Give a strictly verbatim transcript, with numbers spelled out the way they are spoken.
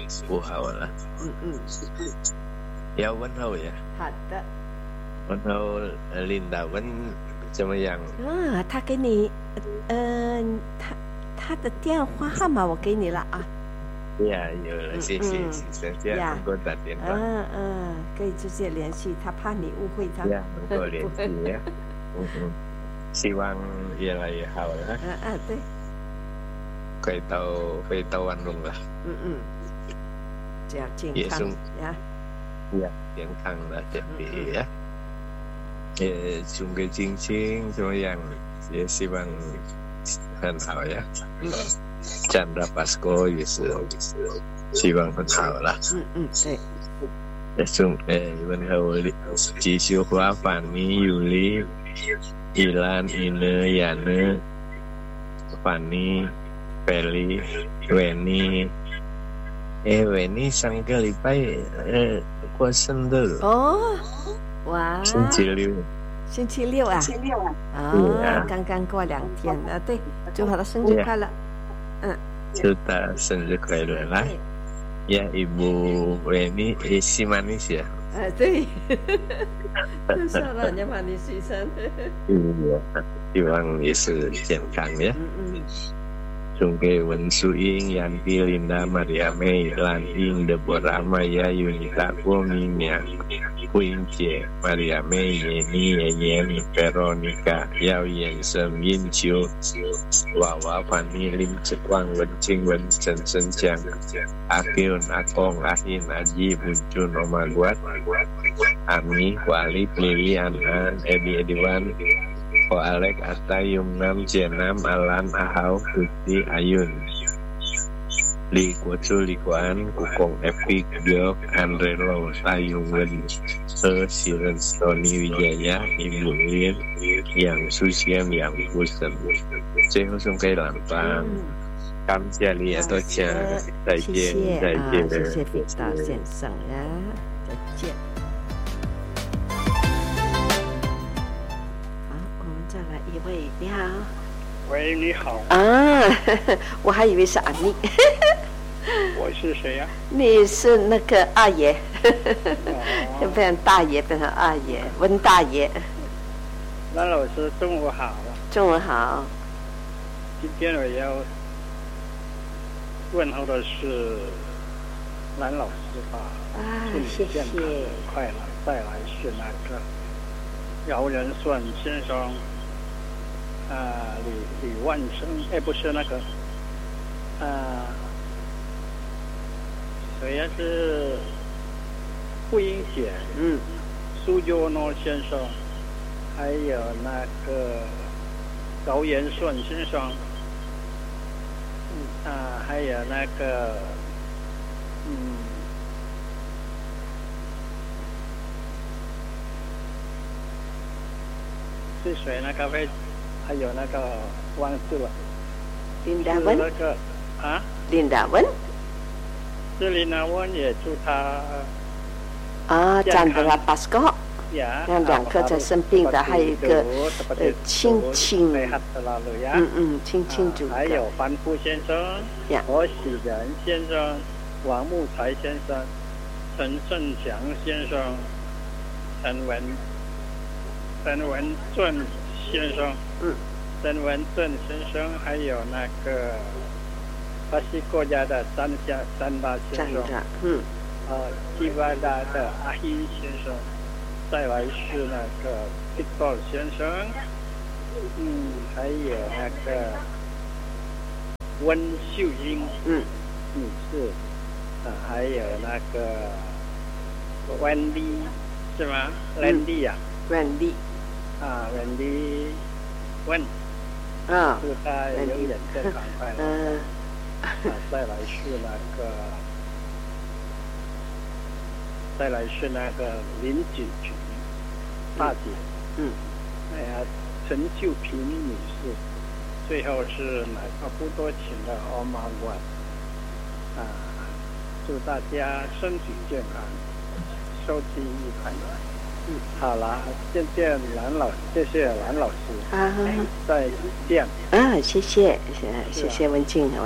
不好了。 嗯嗯， 要问候呀？ 好的。 问候琳达问怎么样？ 啊，他给你，呃，他他的电话号码我给你了啊。 呀，有了，谢谢，谢谢，能够打电话。 嗯嗯，可以直接联系他，怕你误会他。 呀，能够联系呀。嗯嗯，希望越来越好了。 嗯嗯，对。 可以到可以到万隆了。 嗯嗯，这样健康呀。 呀，健康了，特别呀。也祝个金星怎么样？也希望很好呀。嗯。Chandra Pasco 也是，希望很好了。 嗯嗯，对。 也祝诶，问候吉秀花、范尼、Yuli、Ilan、Ine、Yana、Fanny、Feli、Weni。诶 ，Weni 上个礼拜呃过生日。 哦，哇！ 星期六。 星期六啊？ 星期六啊？ 啊，刚刚过两天啊，对，祝他的生日快乐。嗯， 祝他生日快乐啦！Ya Ibu Weni isi manis ya. Ah, 对，soalnya manis pisan. Iya, 希望也是健康呀。 嗯嗯。 Sungke Wen Suing, Yanti, Linda, Maria Mei, Lanting, Deborah, Maya, Yunita, Kuminya, Queen Jie, Maria Mei, Yeni, Yen, Veronica, Yao Yen, Sem, Yin Chiu, Wawa, Fanny, Lim, Cekwang, Wen Ching, Wen Chen, Sen Chiang, Akyun, Akong, Ahin, Aji, Buncun, Oma Guat, Ami, Wali, Lili, Anan, Edi, Ediwan, Ko Alek, Atta, Yumnam, Jenam, Alan, Ahau, Putih, Ayun, Li Kuo Li Kuan, Kukong Epic, Biok, Andre Lo, Tayung Wen, He, Siren, Tony Wijaya, Ibu Lin, Yang Susian, Yang Pusen, 最后送给朗邦，感谢你啊，多谢，再见，再见， 谢谢费道先生呀，再见。再来一位，你好。 喂，你好。 啊，我还以为是阿妮。 我是谁呀、啊？ 你是那个二爷，哦、变成大爷，变成二爷，温大爷。 蓝老师，中午好。 中午好。 今天我要问候的是蓝老师吧。 啊，谢谢。 快乐，再来是那个姚仁顺先生。啊，李李万生，哎，不是那个，啊，谁呀？是傅英姐， 嗯， 苏佑诺先生，还有那个高延顺先生，嗯啊，还有那个，嗯，是谁？那个会？还有那个忘记了， 林达文那个啊， 林达文， 是林达文也祝他啊，赞德拉巴斯科， 呀， 那两个在生病的，还有一个呃青青，嗯嗯，青青组， 还有范富先生，何喜仁先生，王木才先生，陈胜祥先生，陈文陈文俊先生。 嗯， 陈文正先生，还有那个巴西国家的张家张大先生， 嗯， 呃，西班牙的阿希先生，再来是那个 Victor 先生，嗯，还有那个温秀英， 嗯， 女士，呃，还有那个 Wendy 是吗 ？Wendy 啊 ，Wendy， 啊 ，Wendy。问， 啊， 祝他永远健康快乐。 嗯， 啊，再来是那个，再来是那个林子菊大姐， 嗯， 哎呀，陈秀萍女士，最后是哪个不多情的欧玛馆，啊，祝大家身体健康，收听愉快。嗯，好了，谢谢蓝老师，谢谢蓝老师。 啊， 再见。 啊，谢谢，谢谢文静。